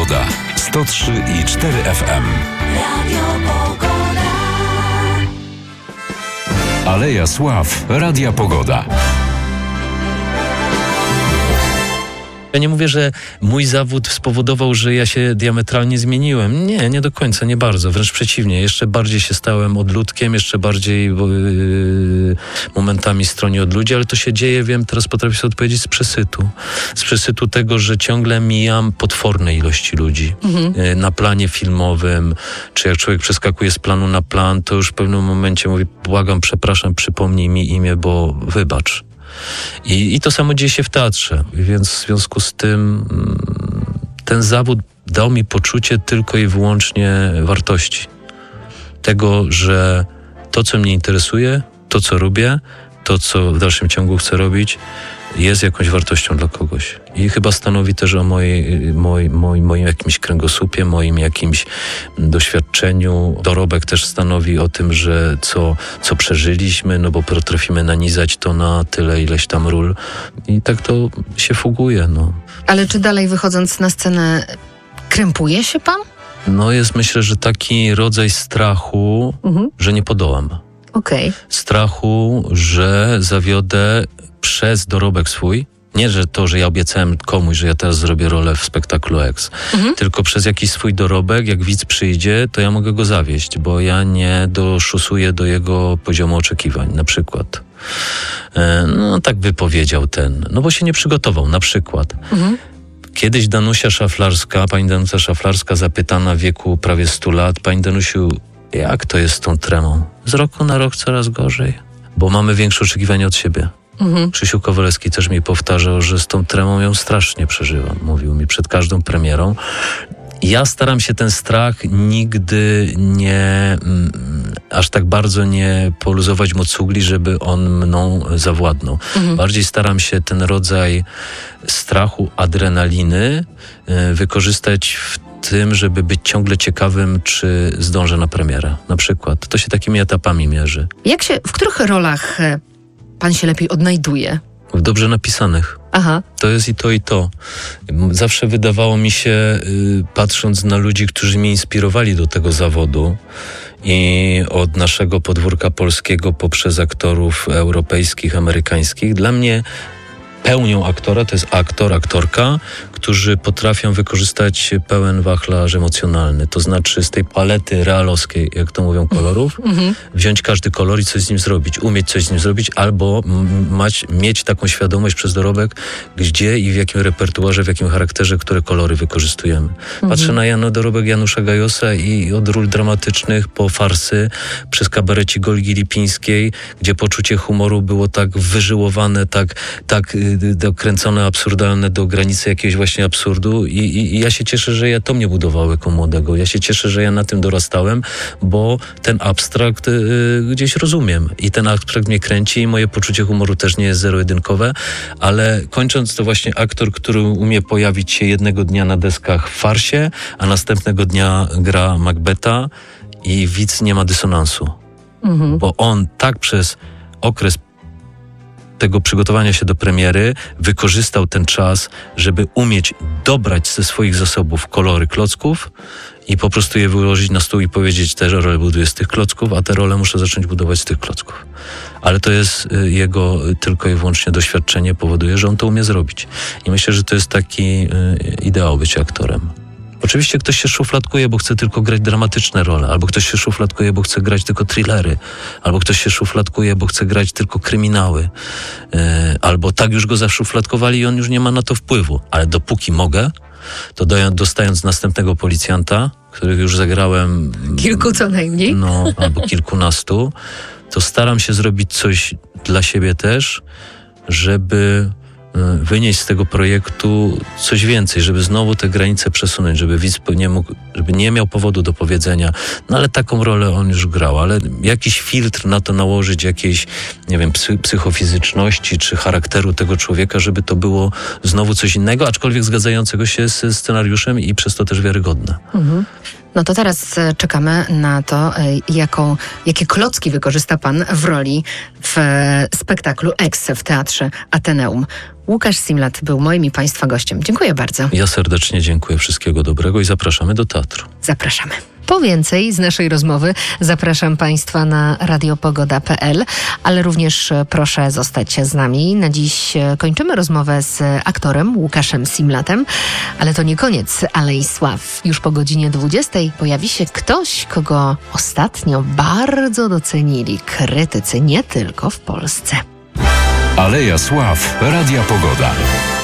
Pogoda. 103,4 FM. Radio Pogoda. Aleja Sław. Radia Pogoda. Ja nie mówię, że mój zawód spowodował, że ja się diametralnie zmieniłem. Nie do końca, nie bardzo. Wręcz przeciwnie. Jeszcze bardziej się stałem odludkiem, jeszcze bardziej momentami stronię od ludzi, ale to się dzieje, wiem, teraz potrafię sobie odpowiedzieć, z przesytu. Z przesytu tego, że ciągle mijam potworne ilości ludzi. Na planie filmowym, czy jak człowiek przeskakuje z planu na plan, to już w pewnym momencie mówi: błagam, przepraszam, przypomnij mi imię, bo wybacz. I to samo dzieje się w teatrze, więc w związku z tym ten zawód dał mi poczucie tylko i wyłącznie wartości. Tego, że to, co mnie interesuje, to, co lubię, to, co w dalszym ciągu chcę robić, jest jakąś wartością dla kogoś. I chyba stanowi też o moim jakimś kręgosłupie, moim jakimś doświadczeniu. Dorobek też stanowi o tym, że co przeżyliśmy, no bo potrafimy nanizać to na tyle ileś tam ról. I tak to się fuguje, no. Ale czy dalej wychodząc na scenę krępuje się pan? No jest, myślę, że taki rodzaj strachu, że nie podołam. Okej. Strachu, że zawiodę przez dorobek swój. Nie, że to, że ja obiecałem komuś, że ja teraz zrobię rolę w spektaklu X, tylko przez jakiś swój dorobek, jak widz przyjdzie, to ja mogę go zawieść, bo ja nie doszusuję do jego poziomu oczekiwań, na przykład. No tak wypowiedział no bo się nie przygotował, na przykład. Kiedyś pani Danusia Szaflarska zapytana w wieku prawie 100 lat: pani Danusiu, jak to jest z tą tremą? Z roku na rok coraz gorzej, bo mamy większe oczekiwania od siebie. Krzysiu Kowalewski też mi powtarzał, że z tą tremą ją strasznie przeżywam. Mówił mi przed każdą premierą. Ja staram się ten strach nigdy aż tak bardzo nie poluzować mu cugli, żeby on mną zawładnął. Bardziej staram się ten rodzaj strachu, adrenaliny wykorzystać w tym, żeby być ciągle ciekawym, czy zdążę na premierę. Na przykład. To się takimi etapami mierzy. W których rolach pan się lepiej odnajduje? W dobrze napisanych. Aha. To jest i to, i to. Zawsze wydawało mi się, patrząc na ludzi, którzy mnie inspirowali do tego zawodu, i od naszego podwórka polskiego poprzez aktorów europejskich, amerykańskich, dla mnie pełnią aktora to jest aktor, aktorka, którzy potrafią wykorzystać pełen wachlarz emocjonalny. To znaczy z tej palety realowskiej, jak to mówią, kolorów, wziąć każdy kolor i coś z nim zrobić. Umieć coś z nim zrobić, albo mieć taką świadomość przez dorobek, gdzie i w jakim repertuarze, w jakim charakterze, które kolory wykorzystujemy. Patrzę na dorobek Janusza Gajosa i od ról dramatycznych po farsy, przez kabarecik Olgi Lipińskiej, gdzie poczucie humoru było tak wyżyłowane, tak dokręcone, absurdalne do granicy jakiegoś właśnie absurdu i ja się cieszę, że to mnie budowało jako młodego. Ja się cieszę, że ja na tym dorastałem, bo ten abstrakt gdzieś rozumiem i ten abstrakt mnie kręci i moje poczucie humoru też nie jest zero-jedynkowe, ale kończąc, to właśnie aktor, który umie pojawić się jednego dnia na deskach w farsie, a następnego dnia gra Macbeta i widz nie ma dysonansu. Bo on tak przez okres tego przygotowania się do premiery wykorzystał ten czas, żeby umieć dobrać ze swoich zasobów kolory klocków i po prostu je wyłożyć na stół i powiedzieć: te rolę buduję z tych klocków, a te role muszę zacząć budować z tych klocków. Ale to jest jego tylko i wyłącznie doświadczenie, powoduje, że on to umie zrobić. I myślę, że to jest taki ideał bycia aktorem. Oczywiście ktoś się szufladkuje, bo chce tylko grać dramatyczne role, albo ktoś się szufladkuje, bo chce grać tylko thrillery, albo ktoś się szufladkuje, bo chce grać tylko kryminały, albo tak już go zaszufladkowali i on już nie ma na to wpływu. Ale dopóki mogę, to dostając następnego policjanta, których już zagrałem... Kilku co najmniej. No, albo kilkunastu, to staram się zrobić coś dla siebie też, żeby wynieść z tego projektu coś więcej, żeby znowu te granice przesunąć, żeby widz żeby nie miał powodu do powiedzenia: no ale taką rolę on już grał, ale jakiś filtr na to nałożyć, jakiejś, nie wiem, psychofizyczności czy charakteru tego człowieka, żeby to było znowu coś innego, aczkolwiek zgadzającego się z scenariuszem i przez to też wiarygodne. No to teraz czekamy na to, jakie klocki wykorzysta pan w roli w spektaklu Ex w Teatrze Ateneum. Łukasz Simlat był moim i państwa gościem. Dziękuję bardzo. Ja serdecznie dziękuję, wszystkiego dobrego i zapraszamy do teatru. Zapraszamy. Po więcej z naszej rozmowy zapraszam Państwa na radiopogoda.pl, ale również proszę zostać z nami. Na dziś kończymy rozmowę z aktorem Łukaszem Simlatem, ale to nie koniec Alei Sław. Już po godzinie 20 pojawi się ktoś, kogo ostatnio bardzo docenili krytycy nie tylko w Polsce. Aleja Sław. Radia Pogoda.